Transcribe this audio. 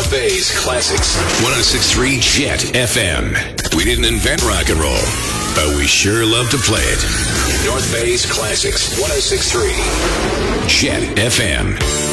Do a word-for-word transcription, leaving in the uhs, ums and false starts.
North Bay's classics. one oh six point three Jet F M. We didn't invent rock and roll, but we sure love to play it. North Bay's classics. one oh six point three Jet F M.